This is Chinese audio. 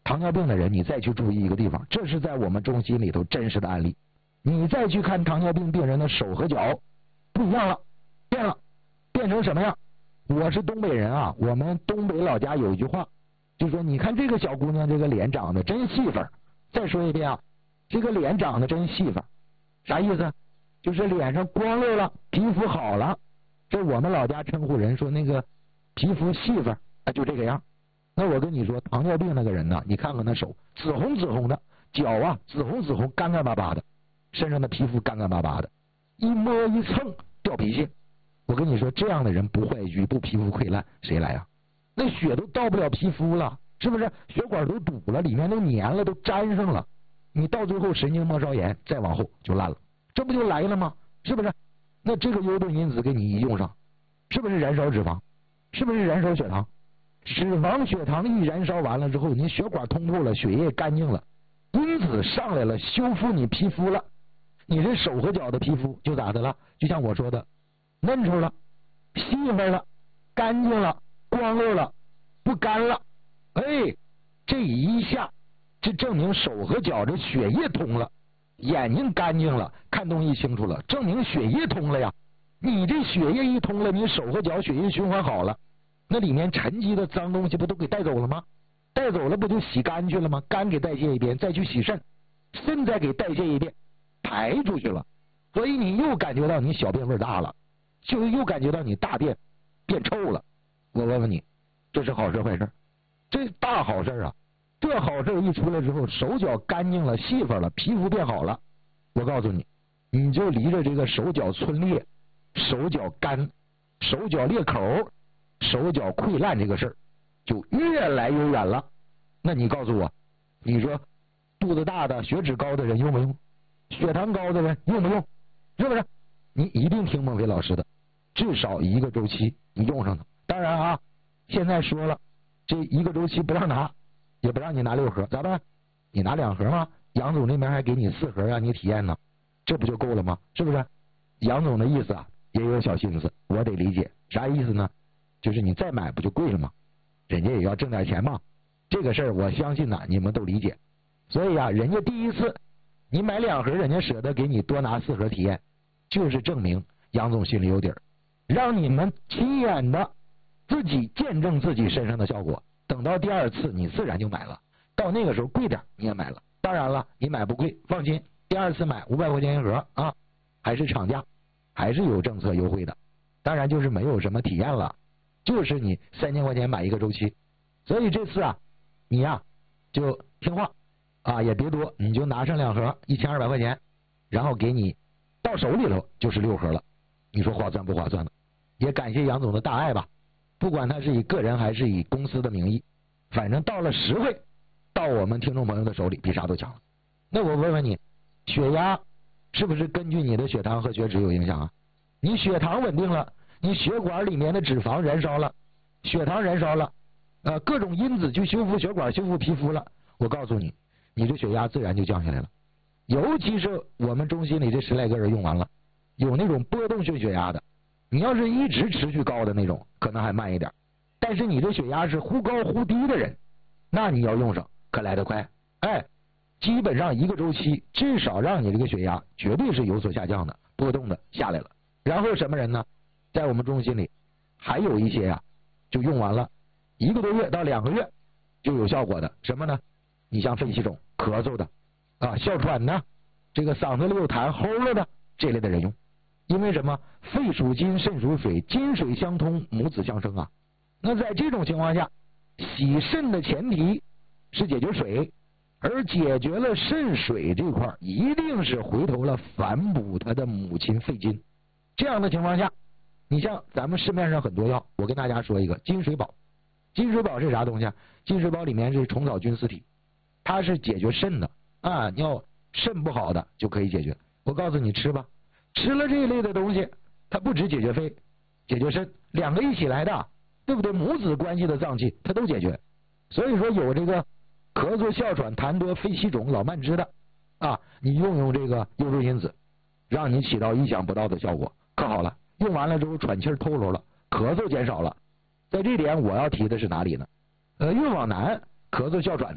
糖尿病的人，你再去注意一个地方，这是在我们中心里头真实的案例。你再去看糖尿病病人的手和脚，不一样了，变了，变成什么样？我是东北人啊，我们东北老家有一句话，就说你看这个小姑娘这个脸长得真细粉。再说一遍啊，这个脸长得真细粉，啥意思？就是脸上光溜了，皮肤好了。这我们老家称呼人说那个皮肤细粉，就这个样。那我跟你说，糖尿病那个人呢，你看看那手紫红紫红的，脚啊紫红紫红，干干巴巴的，身上的皮肤干干巴巴的，一摸一蹭掉皮屑。我跟你说，这样的人不坏疽不皮肤溃烂，谁来啊？那血都到不了皮肤了，是不是？血管都堵了，里面都粘了，都粘上了。你到最后神经末梢炎，再往后就烂了，这不就来了吗？是不是？那这个幽顿因子给你一用上，是不是燃烧脂肪？是不是燃烧血糖？脂肪血糖一燃烧完了之后，你血管通透了，血液干净了，因子上来了，修复你皮肤了，你这手和脚的皮肤就咋的了？就像我说的，嫩出了，细粉了，干净了，光溜了，不干了。哎，这一下这证明手和脚这血液通了，眼睛干净了，看东西清楚了，证明血液通了呀。你这血液一通了，你手和脚血液循环好了，那里面沉积的脏东西不都给带走了吗？带走了不就洗肝去了吗？肝给代谢一遍，再去洗肾，肾再给代谢一遍，排出去了。所以你又感觉到你小便味大了，就又感觉到你大便变臭了。我问问你，这是好事坏事？这大好事啊！这好事一出来之后，手脚干净了，细粉了，皮肤变好了。我告诉你，你就离着这个手脚皴裂、手脚干、手脚裂口、手脚溃烂这个事儿就越来越远了。那你告诉我，你说肚子大的、血脂高的人用不用？血糖高的人用不用？是不是？你一定听孟非老师的，至少一个周期你用上它。当然啊，现在说了，这一个周期不让拿，也不让你拿6盒，咋办？你拿2盒吗？杨总那边还给你4盒让你体验呢，这不就够了吗？是不是？杨总的意思啊，也有小心思，我得理解。啥意思呢？就是你再买不就贵了吗？人家也要挣点钱嘛。这个事儿我相信呢，你们都理解。所以啊，人家第一次你买2盒，人家舍得给你多拿4盒体验，就是证明杨总心里有底儿，让你们亲眼的自己见证自己身上的效果。等到第2次你自然就买了，到那个时候贵点你也买了。当然了，你买不贵，放心，第2次买500块钱1盒啊，还是厂价，还是有政策优惠的。当然就是没有什么体验了，就是你3000块钱买一个周期。所以这次啊，你呀就听话啊，也别多，你就拿上2盒，1200块钱，然后给你到手里头就是6盒了。你说划算不划算呢？也感谢杨总的大爱吧，不管他是以个人还是以公司的名义，反正到了实惠，到我们听众朋友的手里比啥都强了。那我问问你，血压是不是根据你的血糖和血脂有影响啊？你血糖稳定了，你血管里面的脂肪燃烧了，血糖燃烧了，各种因子去修复血管、修复皮肤了，我告诉你，你这血压自然就降下来了。尤其是我们中心里这10来个人用完了，有那种波动性血压的，你要是一直持续高的那种，可能还慢一点。但是你这血压是忽高忽低的人，那你要用上可来得快。哎，基本上一个周期至少让你这个血压绝对是有所下降的，波动的下来了。然后什么人呢？在我们中心里还有一些呀，就用完了1个多月到2个月就有效果的。什么呢？你像肺气肿、咳嗽的啊、哮喘的，这个嗓子里有痰齁了的这类的人用。因为什么？肺属金，肾属水，金水相通，母子相生啊。那在这种情况下，洗肾的前提是解决水，而解决了肾水这块，一定是回头了反哺他的母亲肺金。这样的情况下，你像咱们市面上很多药，我跟大家说一个金水宝。金水宝是啥东西啊？金水宝里面是虫草菌丝体，它是解决肾的啊，你要肾不好的就可以解决。我告诉你吃吧，吃了这一类的东西，它不只解决肺，解决肾，2个一起来的，对不对？母子关系的脏器它都解决。所以说有这个咳嗽、哮喘、痰多、肺气肿、老慢支的啊，你用这个幽顿因子，让你起到意想不到的效果，可好了。用完了之后喘气透露了，咳嗽减少了。在这点我要提的是哪里呢？越往南咳嗽哮喘